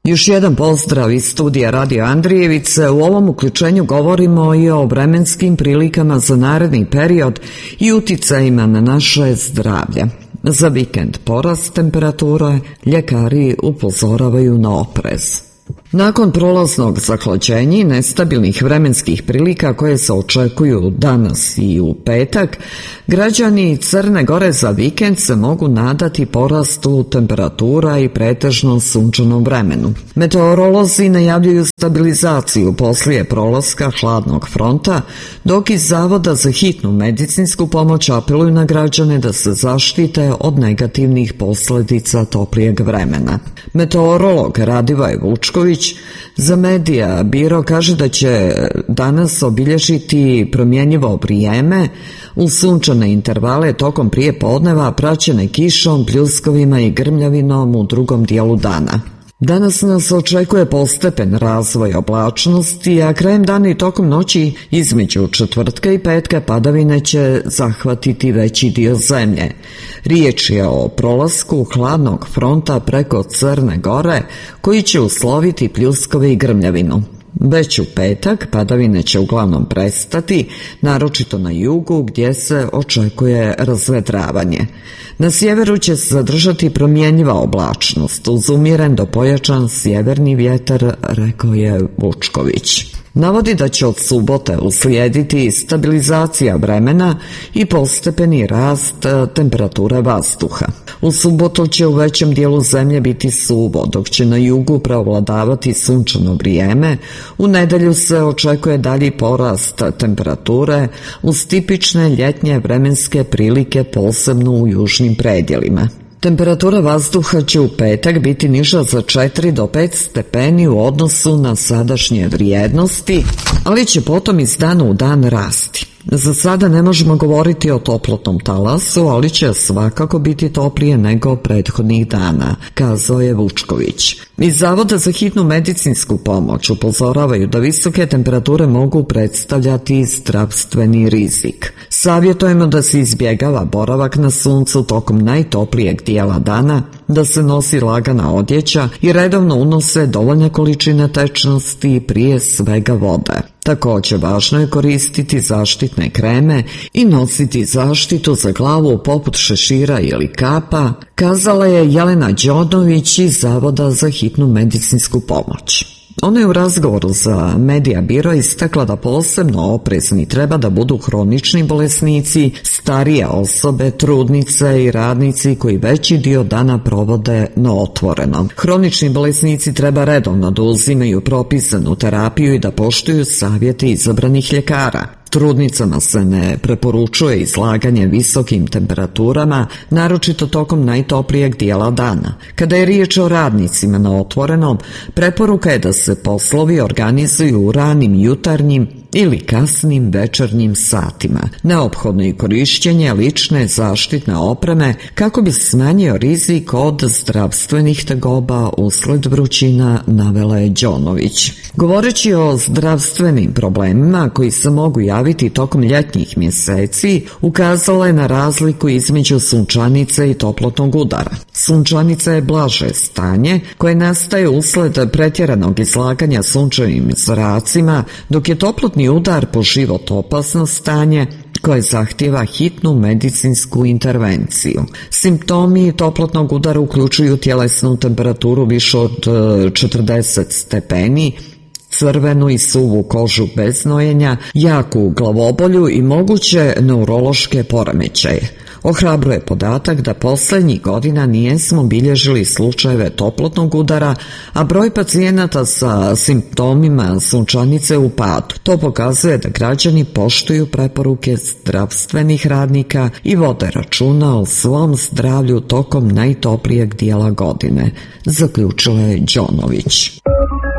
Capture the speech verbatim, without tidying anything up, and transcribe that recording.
Još jedan pozdrav iz studija Radio Andrijevice. U ovom uključenju govorimo i o vremenskim prilikama za naredni period i uticajima na naše zdravlje. Za vikend porast temperature, ljekari upozoravaju na oprez. Nakon prolaznog zahlađenja i nestabilnih vremenskih prilika koje se očekuju danas i u petak, građani Crne Gore za vikend se mogu nadati porastu temperatura i pretežno sunčanom vremenu. Meteorolozi najavljuju stabilizaciju poslije prolaska hladnog fronta, dok iz Zavoda za hitnu medicinsku pomoć apeluju na građane da se zaštite od negativnih posljedica toplijeg vremena. Meteorolog Radivoje Vučković za Medija Biro kaže da će danas obilježiti promjenjivo vrijeme u sunčane intervale tokom prijepodneva praćene kišom, pljuskovima i grmljavinom u drugom dijelu dana. Danas nas očekuje postepen razvoj oblačnosti, a krajem dana i tokom noći između četvrtka i petka padavine će zahvatiti veći dio zemlje. Riječ je o prolasku hladnog fronta preko Crne Gore koji će usloviti pljuskove i grmljavinu. Već u petak padavine će uglavnom prestati, naročito na jugu gdje se očekuje razvedravanje. Na sjeveru će se zadržati promjenjiva oblačnost uz umjeren do pojačan sjeverni vjetar, rekao je Vučković. Navodi da će od subote uslijediti stabilizacija vremena i postepeni rast temperature vazduha. U subotu će u većem dijelu zemlje biti suvo, dok će na jugu preovladavati sunčano vrijeme. U nedjelju se očekuje dalji porast temperature uz tipične ljetnje vremenske prilike, posebno u južnim predjelima. Temperatura vazduha će u petak biti niža za četiri do pet stepeni u odnosu na sadašnje vrijednosti, ali će potom iz dana u dan rasti. Za sada ne možemo govoriti o toplotnom talasu, ali će svakako biti toplije nego prethodnih dana, kazao je Vučković. Iz Zavoda za hitnu medicinsku pomoć upozoravaju da visoke temperature mogu predstavljati zdravstveni rizik. Savjetujemo da se izbjegava boravak na suncu tokom najtoplijeg dijela dana, da se nosi lagana odjeća i redovno unose dovoljne količine tečnosti, prije svega vode. Također važno je koristiti zaštitne kreme i nositi zaštitu za glavu poput šešira ili kapa, kazala je Jelena Đonović iz Zavoda za hitnu medicinsku pomoć. Ona je u razgovoru za Medija Biro istakla da posebno oprezni treba da budu hronični bolesnici, starije osobe, trudnice i radnici koji veći dio dana provode na otvorenom. Hronični bolesnici treba redovno da uzimaju propisanu terapiju i da poštuju savjete izabranih ljekara. Trudnicama se ne preporučuje izlaganje visokim temperaturama, naročito tokom najtoplijeg dijela dana. Kada je riječ o radnicima na otvorenom, preporuka je da se poslovi organizuju u ranim jutarnjim ili kasnim večernjim satima. Neophodno je korištenje lične zaštitne opreme kako bi smanjio rizik od zdravstvenih tegoba usled vrućina, navela je Đonović. Govoreći o zdravstvenim problemima koji se mogu javiti tokom ljetnjih mjeseci, ukazala je na razliku između sunčanice i toplotnog udara. Sunčanica je blaže stanje koje nastaje usled pretjeranog izlaganja sunčevim zracima, dok je toplotni udar po život opasno stanje koje zahtijeva hitnu medicinsku intervenciju. Simptomi toplotnog udara uključuju tjelesnu temperaturu više od četrdeset stepeni, crvenu i suvu kožu bez nojenja, jaku glavobolju i moguće neurološke poremećaje. Ohrabruje podatak da posljednjih godina nijesmo bilježili slučajeve toplotnog udara, a broj pacijenata sa simptomima sunčanice u padu. To pokazuje da građani poštuju preporuke zdravstvenih radnika i vode računa o svom zdravlju tokom najtoplijeg dijela godine, zaključila je Đonović.